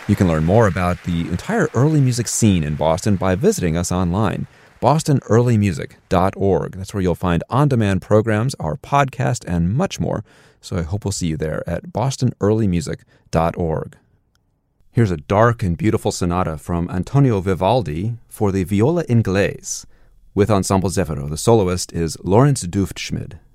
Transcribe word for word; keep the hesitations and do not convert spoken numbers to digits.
You can learn more about the entire early music scene in Boston by visiting us online, boston early music dot org. That's where you'll find on-demand programs, our podcast, and much more. So I hope we'll see you there at boston early music dot org. Here's a dark and beautiful sonata from Antonio Vivaldi for the viola inglese. With Ensemble Zefiro, the soloist is Lawrence Dufschmid.